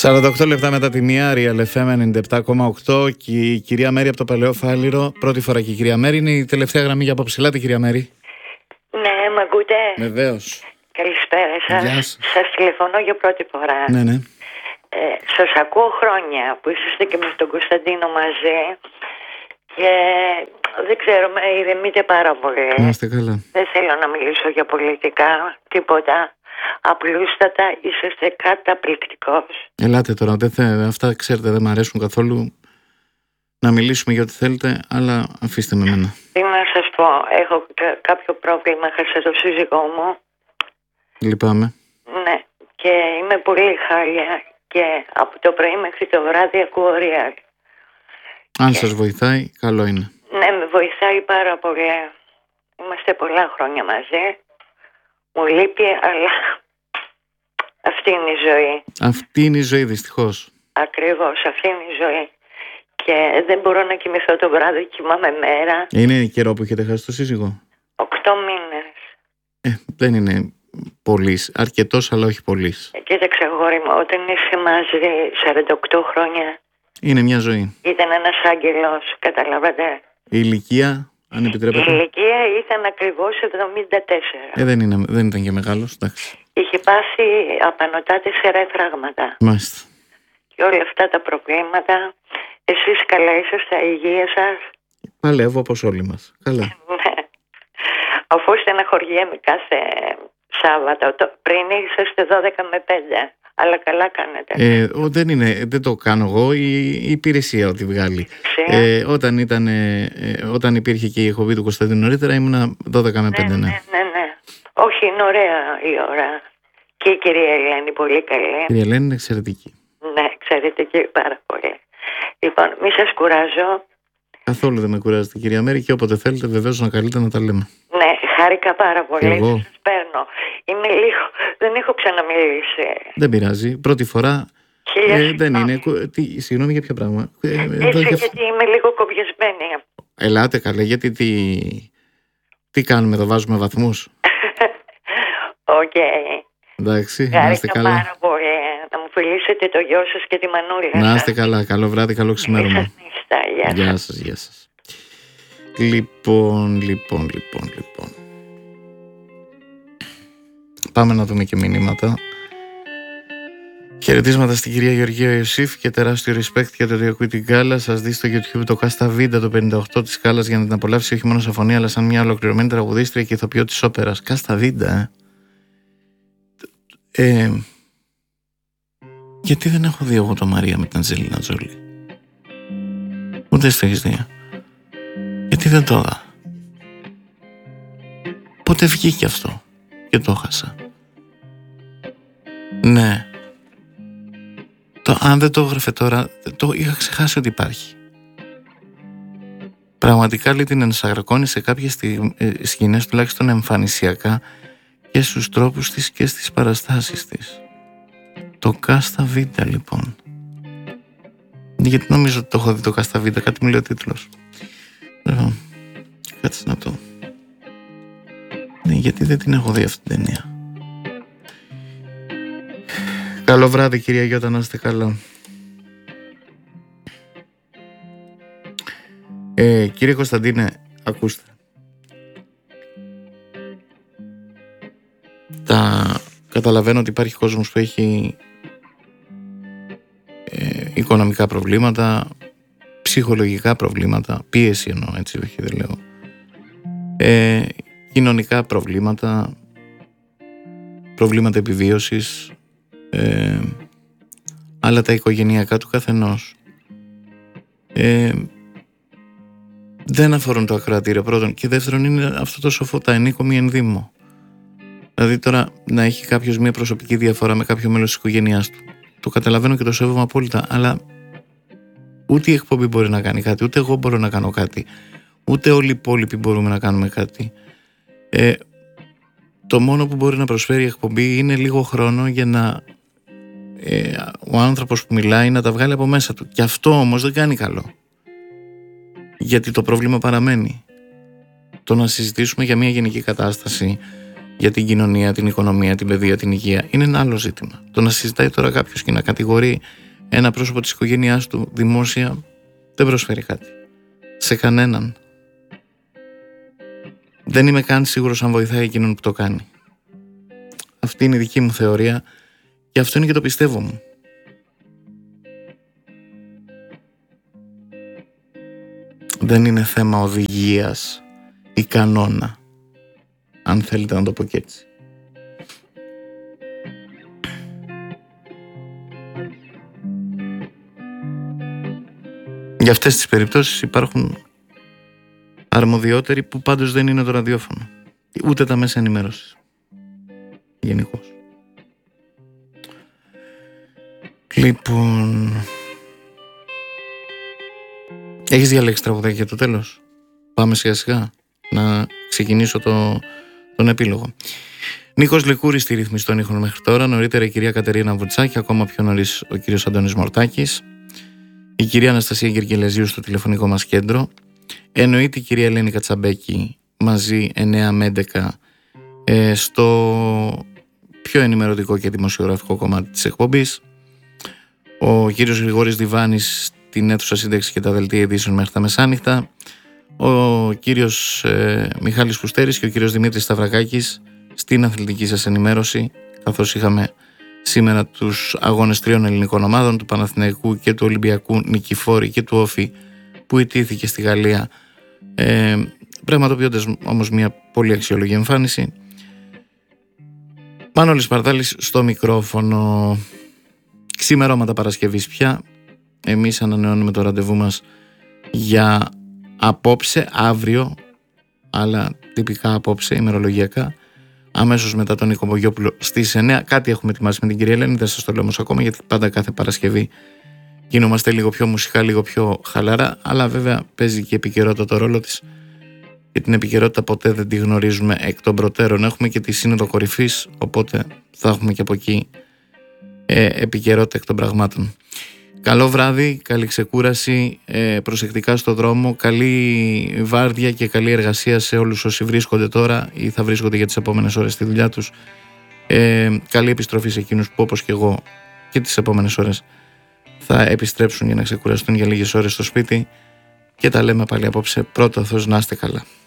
48 λεπτά μετά τη μία, Real FM 97,8 και η κυρία Μέρη από το Παλαιό Φάληρο. Πρώτη φορά και η κυρία Μέρη είναι η τελευταία γραμμή για απόψε. Ελάτε, κυρία Μέρη. Ναι, μ' ακούτε? Βεβαίως. Καλησπέρα σας. Σας τηλεφωνώ για πρώτη φορά. Ναι, ναι. Σας ακούω χρόνια που είσαστε και με τον Κωνσταντίνο μαζί και δεν ξέρω, με ηρεμείτε πάρα πολύ. Να είστε καλά. Δεν θέλω να μιλήσω για πολιτικά, τίποτα. Απλούστατα, είσαστε καταπληκτικός. Ελάτε τώρα, αυτά ξέρετε δεν μ' αρέσουν καθόλου. Να μιλήσουμε για ό,τι θέλετε, αλλά αφήστε με εμένα. Τι να σας πω, έχω κάποιο πρόβλημα, χάσα το σύζυγό μου. Λυπάμαι. Ναι, και είμαι πολύ χάλια και από το πρωί μέχρι το βράδυ ακούω Real. Αν σας βοηθάει, καλό είναι. Ναι, με βοηθάει πάρα πολύ. Είμαστε πολλά χρόνια μαζί. Μου λείπει, αλλά αυτή είναι η ζωή. Αυτή είναι η ζωή, δυστυχώς. Ακριβώς, αυτή είναι η ζωή. Και δεν μπορώ να κοιμηθώ το βράδυ, κοιμάμαι μέρα. Είναι καιρό που έχετε χάσει το σύζυγο? 8 μήνες. Δεν είναι πολύς, αρκετός αλλά όχι πολύς. Κοίταξε αγόρι μου, όταν είσαι μαζί 48 χρόνια. Είναι μια ζωή. Ήταν ένας άγγελος, καταλάβατε. Η ηλικία, αν επιτρέπετε. Η ηλικία ήταν ακριβώς 74. Δεν ήταν και μεγάλος, εντάξει. Είχε πάθει απανωτά 4 εφράγματα. Μάλιστα. Και όλα αυτά τα προβλήματα. Εσείς καλά είσαστε, υγεία σας? Παλεύω όπως όλοι μας. Καλά. Ναι. Αφού στεναχωριέμαι κάθε Σάββατο. Πριν είσαστε 12 με 5. Αλλά καλά κάνετε. Δεν το κάνω εγώ, η υπηρεσία ό,τι βγάλει. Όταν υπήρχε και η εκπομπή του Κωνσταντίνου νωρίτερα ήμουνα 12 με 5. Ναι. Όχι, είναι ωραία η ώρα. Και η κυρία Ελένη πολύ καλή. Η κυρία Ελένη είναι εξαιρετική. Ναι, εξαιρετική πάρα πολύ. Λοιπόν, μη σας κουράζω. Καθόλου δεν με κουράζετε, κυρία Μέρη, και όποτε θέλετε βεβαίως να καλείτε να τα λέμε. Ναι, χάρηκα πάρα πολύ. Εγώ. Σας παίρνω. Δεν έχω ξαναμιλήσει. Δεν πειράζει. Πρώτη φορά. Δεν είναι. Συγγνώμη για ποιο πράγμα. Γιατί είμαι λίγο κομπιασμένη. Ελάτε καλέ, γιατί τι κάνουμε εδώ, βάζουμε βαθμούς? Οκ. Εντάξει, να είστε καλά. Πάρα πολύ. Να μου φιλήσετε το γιο σας και τη μανούλα. Να είστε καλά. Καλό βράδυ, καλό ξημέρωμα. Γεια σας, γεια σας. Λοιπόν. Πάμε να δούμε και μηνύματα. Χαιρετίσματα στην κυρία Γεωργία Ιωσήφ και τεράστιο respect για το διακούει την Κάλα. Σας δει στο YouTube το Κάστα Βίντα το 58 της Κάλας για να την απολαύσει όχι μόνο σαν φωνή αλλά σαν μια ολοκληρωμένη τραγουδίστρια και ηθοποιό της όπερας. Κάστα Βίντα, Γιατί δεν έχω δει εγώ το Μαρία με την Αντζελίνα Τζόλι? Ούτε στο έχεις δει? Γιατί δεν το είδα? Πότε βγήκε αυτό και το χάσα? Ναι. Αν δεν το έγραφε τώρα, το είχα ξεχάσει ότι υπάρχει. Πραγματικά λέει την ενσαγρακώνει σε κάποιες σκηνές, τουλάχιστον εμφανισιακά, και στους τρόπους της και στις παραστάσεις της. Το Κάστα Βίντα λοιπόν. Γιατί νομίζω ότι το έχω δει το Κάστα Βίντα, κάτι μου λέει ο τίτλος. Κάτσε να το. Ναι, γιατί δεν την έχω δει αυτή την ταινία. Καλό βράδυ κυρία Γιώτα, να είστε καλά. Κύριε Κωνσταντίνε, ακούστε. Καταλαβαίνω ότι υπάρχει κόσμος που έχει οικονομικά προβλήματα, ψυχολογικά προβλήματα, πίεση εννοώ, έτσι, όχι δεν λέω, κοινωνικά προβλήματα επιβίωσης, αλλά τα οικογενειακά του καθενός δεν αφορούν το ακροατήριο πρώτον, και δεύτερον είναι αυτό το σοφό, τα ενίκο μη ενδύμω. Δηλαδή τώρα να έχει κάποιος μια προσωπική διαφορά με κάποιο μέλος της οικογένειάς του, το καταλαβαίνω και το σέβομαι απόλυτα, αλλά ούτε η εκπομπή μπορεί να κάνει κάτι, ούτε εγώ μπορώ να κάνω κάτι, ούτε όλοι οι υπόλοιποι μπορούμε να κάνουμε κάτι. Το μόνο που μπορεί να προσφέρει η εκπομπή είναι λίγο χρόνο για να ο άνθρωπος που μιλάει να τα βγάλει από μέσα του. Και αυτό όμως δεν κάνει καλό, γιατί το πρόβλημα παραμένει. Το να συζητήσουμε για μια γενική κατάσταση για την κοινωνία, την οικονομία, την παιδεία, την υγεία, είναι ένα άλλο ζήτημα. Το να συζητάει τώρα κάποιος και να κατηγορεί ένα πρόσωπο της οικογένειάς του δημόσια δεν προσφέρει κάτι σε κανέναν. Δεν είμαι καν σίγουρος αν βοηθάει εκείνον που το κάνει. Αυτή είναι η δική μου θεωρία και αυτό είναι και το πιστεύω μου. Δεν είναι θέμα οδηγίας ή κανόνα, αν θέλετε να το πω και έτσι. Για αυτές τις περιπτώσεις υπάρχουν αρμοδιότεροι που πάντως δεν είναι το ραδιόφωνο, ούτε τα μέσα ενημέρωσης γενικώς. Λοιπόν, έχεις διαλέξει τραγουδάκι για το τέλος? Πάμε σιγά σιγά να ξεκινήσω τον επίλογο. Νίκος Λικούρης στη ρύθμιση των ήχων μέχρι τώρα, νωρίτερα η κυρία Κατερίνα Βουτσάκη, ακόμα πιο νωρίς ο κύριος Αντώνης Μορτάκης, η κυρία Αναστασία Γεργελεζίου στο τηλεφωνικό μας κέντρο, εννοείται η κυρία Ελένη Κατσαμπέκη μαζί 9 με 11 στο πιο ενημερωτικό και δημοσιογραφικό κομμάτι της εκπομπής, ο κύριος Γρηγόρης Διβάνης στην αίθουσα σύνταξη και τα δελτία ειδήσεων μέχρι τα μεσάνυχτα, ο κύριος Μιχάλης Φουστέρης και ο κύριος Δημήτρης Σταυρακάκης στην αθλητική σας ενημέρωση, καθώς είχαμε σήμερα τους αγώνες 3 ελληνικών ομάδων, του Παναθηναϊκού και του Ολυμπιακού Νικηφόρη και του Όφη, που ιτήθηκε στη Γαλλία, πραγματοποιώντας όμως μια πολύ αξιόλογη εμφάνιση. Μάνολης Παρδάλης στο μικρόφωνο. Ξημερώματα Παρασκευής πια. Εμείς ανανεώνουμε το ραντεβού μας για απόψε, αύριο, αλλά τυπικά απόψε, ημερολογιακά, αμέσως μετά τον Νίκο Μπογιόπουλο στις 9. Κάτι έχουμε ετοιμάσει με την κυρία Ελένη, δεν σας το λέω όμως ακόμα, γιατί πάντα κάθε Παρασκευή γινόμαστε λίγο πιο μουσικά, λίγο πιο χαλαρά, αλλά βέβαια παίζει και η επικαιρότητα το ρόλο της, και την επικαιρότητα ποτέ δεν τη γνωρίζουμε εκ των προτέρων. Έχουμε και τη Σύνοδο Κορυφής, οπότε θα έχουμε και από εκεί επικαιρότητα εκ των πραγμάτων. Καλό βράδυ, καλή ξεκούραση, προσεκτικά στο δρόμο, καλή βάρδια και καλή εργασία σε όλους όσοι βρίσκονται τώρα ή θα βρίσκονται για τις επόμενες ώρες στη δουλειά τους. Καλή επιστροφή σε εκείνους που, όπως και εγώ, και τις επόμενες ώρες θα επιστρέψουν για να ξεκουραστούν για λίγες ώρες στο σπίτι, και τα λέμε πάλι απόψε. Πρώτο Θεός, να είστε καλά.